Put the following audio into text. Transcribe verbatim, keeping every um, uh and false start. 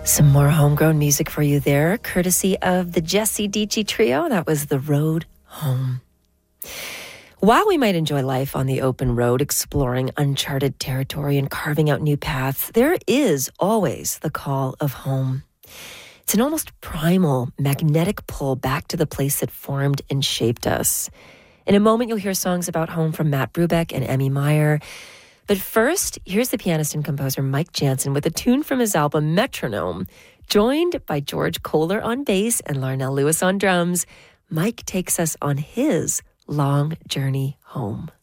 Some more homegrown music for you there, courtesy of the Jesse Dici Trio. That was The Road Home. While we might enjoy life on the open road, exploring uncharted territory and carving out new paths, there is always the call of home. It's an almost primal, magnetic pull back to the place that formed and shaped us. In a moment, you'll hear songs about home from Matt Brubeck and Emmy Meyer. But first, here's the pianist and composer Mike Jansen with a tune from his album Metronome. Joined by George Kohler on bass and Larnell Lewis on drums, Mike takes us on his long journey home.